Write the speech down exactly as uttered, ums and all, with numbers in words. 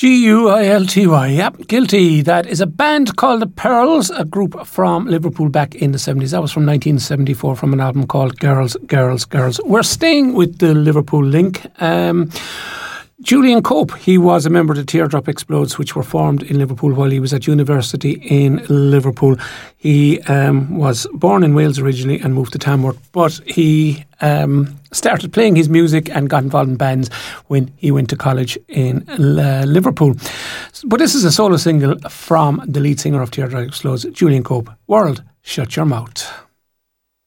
G U I L T Y, yep, Guilty. That is a band called The Pearls, a group from Liverpool back in the seventies. That was from nineteen seventy-four from an album called Girls, Girls, Girls. We're staying with the Liverpool link. Um, Julian Cope, he was a member of the Teardrop Explodes, which were formed in Liverpool while he was at university in Liverpool. He um, was born in Wales originally and moved to Tamworth, but he um, started playing his music and got involved in bands when he went to college in uh, Liverpool. But this is a solo single from the lead singer of Teardrop Explodes, Julian Cope, World, Shut Your Mouth.